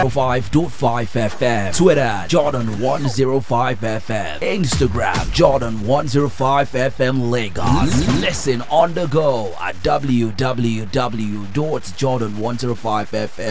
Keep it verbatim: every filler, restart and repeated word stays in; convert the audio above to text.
oh five point five F M. Twitter, Jordan one oh five F M. Instagram, Jordan one oh five F M Lagos. Listen on the go at w w w dot jordan one oh five f m